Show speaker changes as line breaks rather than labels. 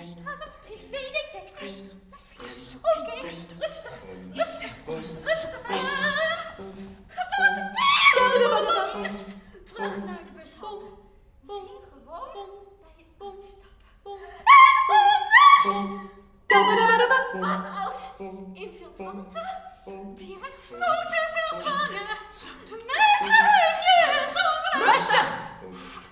Privédetective. Oké, rustig. Wat eerst terug naar de bushalte. Misschien gewoon bij het uitstappen. Wat als infiltranten die het snoot infiltreren. Rustig!